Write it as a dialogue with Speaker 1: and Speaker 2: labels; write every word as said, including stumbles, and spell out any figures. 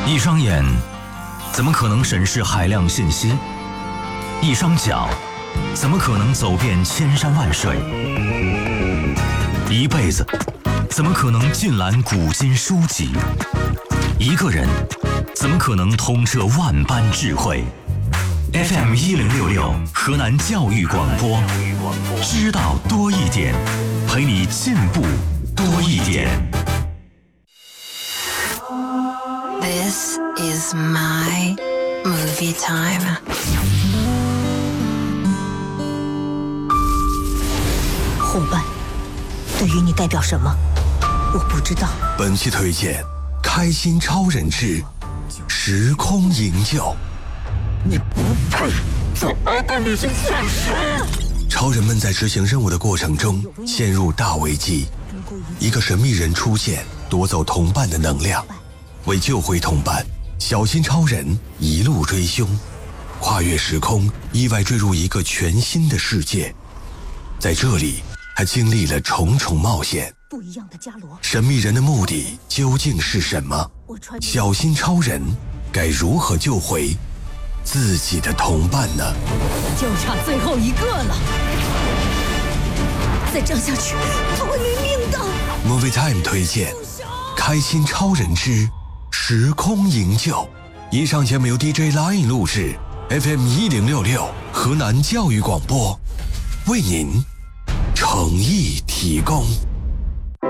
Speaker 1: 一双眼怎么可能审视海量信息？一双脚怎么可能走遍千山万水？一辈子怎么可能尽览古今书籍？一个人怎么可能通彻万般智慧？ F M 一零六六河南教育广播，知道多一点，陪你进步多一点。
Speaker 2: This is my movie time.
Speaker 3: 伙伴，对于你代表什么？我不知道。
Speaker 4: 本期推荐：开心超人之时空营救。
Speaker 3: 你不配做我的女神战士。
Speaker 4: 超人们在执行任务的过程中陷入大危机，一个神秘人出现，夺走同伴的能量。为救回同伴，小新超人一路追凶，跨越时空，意外坠入一个全新的世界。在这里，他经历了重重冒险。
Speaker 3: 不一样的伽罗，
Speaker 4: 神秘人的目的究竟是什么？小新超人该如何救回自己的同伴呢？
Speaker 3: 就差最后一个了，再这样下去，他会没命的。
Speaker 4: Movie Time 推荐：开心超人之时空营救。以上节目由 D J Line 录制 ，F M 一零六六河南教育广播为您诚意提供。